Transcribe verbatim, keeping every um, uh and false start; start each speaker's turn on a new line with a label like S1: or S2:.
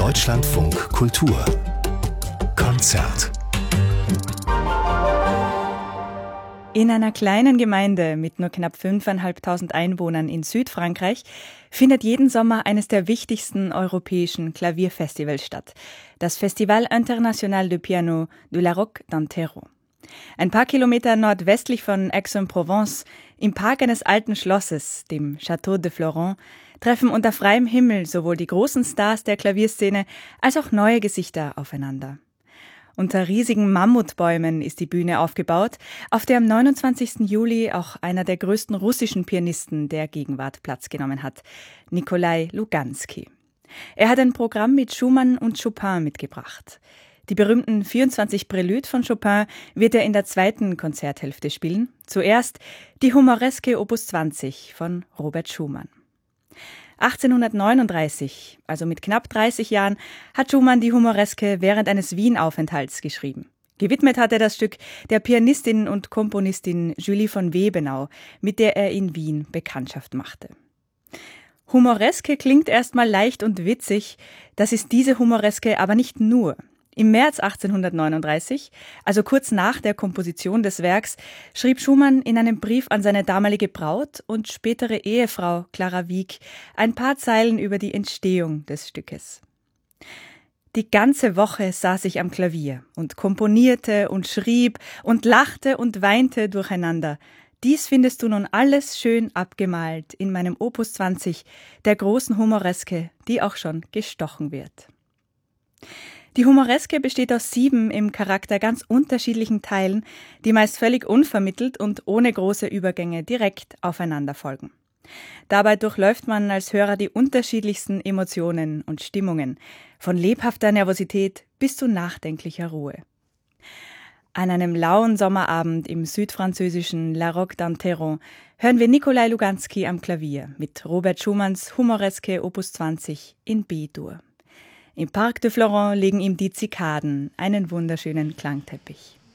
S1: Deutschlandfunk Kultur Konzert.
S2: In einer kleinen Gemeinde mit nur knapp fünftausendfünfhundert Einwohnern in Südfrankreich findet jeden Sommer eines der wichtigsten europäischen Klavierfestivals statt, das Festival International de Piano de la Roque d'Antero. Ein paar Kilometer nordwestlich von Aix-en-Provence, im Park eines alten Schlosses, dem Château de Florent, treffen unter freiem Himmel sowohl die großen Stars der Klavierszene als auch neue Gesichter aufeinander. Unter riesigen Mammutbäumen ist die Bühne aufgebaut, auf der am neunundzwanzigsten Juli auch einer der größten russischen Pianisten der Gegenwart Platz genommen hat, Nikolai Luganskij. Er hat ein Programm mit Schumann und Chopin mitgebracht. Die berühmten vierundzwanzig Préludes von Chopin wird er in der zweiten Konzerthälfte spielen. Zuerst die Humoreske Opus zwanzig von Robert Schumann. achtzehnhundertneununddreißig, also mit knapp dreißig Jahren, hat Schumann die Humoreske während eines Wienaufenthalts geschrieben. Gewidmet hat er das Stück der Pianistin und Komponistin Julie von Webenau, mit der er in Wien Bekanntschaft machte. Humoreske klingt erstmal leicht und witzig, das ist diese Humoreske aber nicht nur. Im März achtzehnhundertneununddreißig, also kurz nach der Komposition des Werks, schrieb Schumann in einem Brief an seine damalige Braut und spätere Ehefrau Clara Wieck ein paar Zeilen über die Entstehung des Stückes. Die ganze Woche saß ich am Klavier und komponierte und schrieb und lachte und weinte durcheinander. Dies findest du nun alles schön abgemalt in meinem Opus zwanzig, der großen Humoreske, die auch schon gestochen wird. Die Humoreske besteht aus sieben im Charakter ganz unterschiedlichen Teilen, die meist völlig unvermittelt und ohne große Übergänge direkt aufeinander folgen. Dabei durchläuft man als Hörer die unterschiedlichsten Emotionen und Stimmungen, von lebhafter Nervosität bis zu nachdenklicher Ruhe. An einem lauen Sommerabend im südfranzösischen La Roque d'Antero hören wir Nikolai Luganskij am Klavier mit Robert Schumanns Humoreske Opus zwanzig in B-Dur. Im Parc de Florent legen ihm die Zikaden einen wunderschönen Klangteppich.